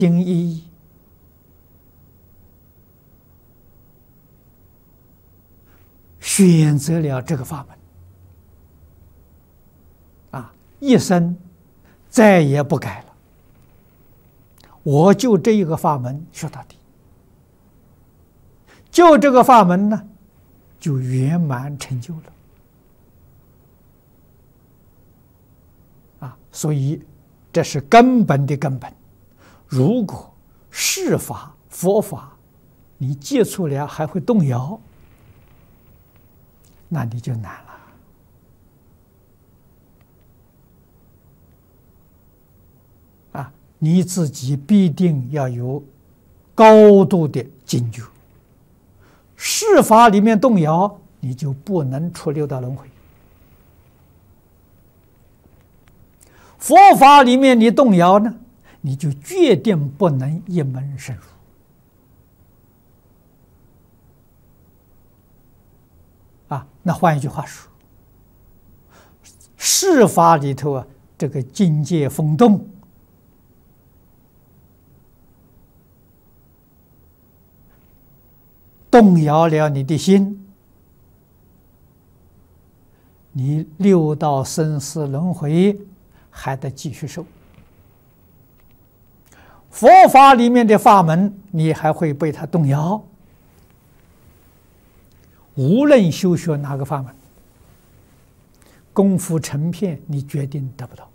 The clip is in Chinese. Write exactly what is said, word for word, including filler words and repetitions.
心意义，选择了这个法门，啊，一生再也不改了。我就这一个法门学到底，就这个法门呢，就圆满成就了。啊，所以这是根本的根本。如果世法佛法你接触了还会动摇，那你就难了。啊，你自己必定要有高度的警觉。世法里面动摇，你就不能出六道轮回；佛法里面你动摇呢，你就决定不能一门深入。啊，那换一句话说，世法里头啊，这个境界风动，动摇了你的心，你六道生死轮回还得继续受。佛法里面的法门，你还会被它动摇。无论修学哪个法门，功夫成片，你决定得不到。